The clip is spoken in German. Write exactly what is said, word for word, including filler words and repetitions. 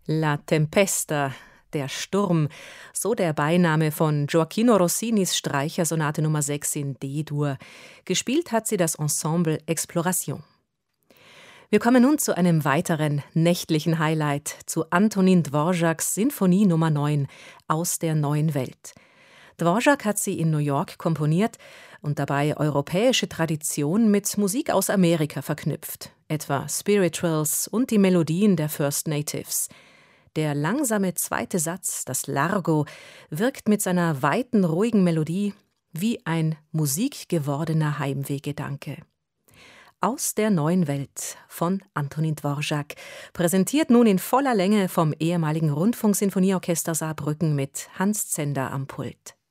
La Tempesta, der Sturm, so der Beiname von Gioachino Rossinis Streichersonate Nummer sechs in D-Dur. Gespielt hat sie das Ensemble Exploration. Wir kommen nun zu einem weiteren nächtlichen Highlight, zu Antonin Dvořáks Sinfonie Nummer neun aus der neuen Welt. Dvořák hat sie in New York komponiert und dabei europäische Tradition mit Musik aus Amerika verknüpft, etwa Spirituals und die Melodien der First Natives. Der langsame zweite Satz, das Largo, wirkt mit seiner weiten, ruhigen Melodie wie ein musikgewordener Heimwehgedanke. Aus der neuen Welt von Antonin Dvořák, präsentiert nun in voller Länge vom ehemaligen Rundfunksinfonieorchester Saarbrücken mit Hans Zender am Pult.